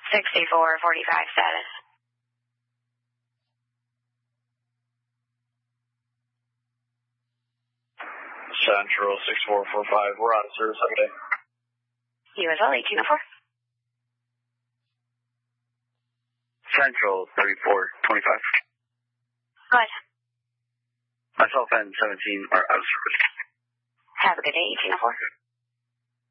6445 status. Central 6445, we're out of service, okay? USL 1804. Central 3425. Go ahead. Myself and 17 are out of service. Have a good day, 1804.